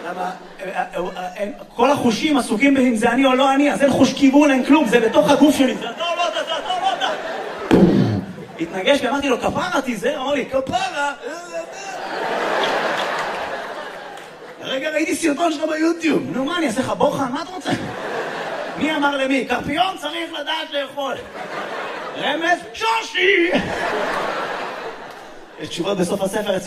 למה, כל החושים עסוקים אם זה אני או לא אני, אז אין חוש כיוון, אין כלום, זה בתוך הגוף שלי, זה אתה או לא אתה, זה אתה או לא אתה. התנגש לי, אמרתי לו, כפרה תיזהר, אמר לי, כפרה. רגע, ראיתי סרטון שלך ביוטיוב. נו, מה, אני אעשה לך בוחן? מה אתה רוצה? מי אמר למי? קרפיון צריך לדעת לאכול. רמז, שושי! יש תשובות בסוף הספר.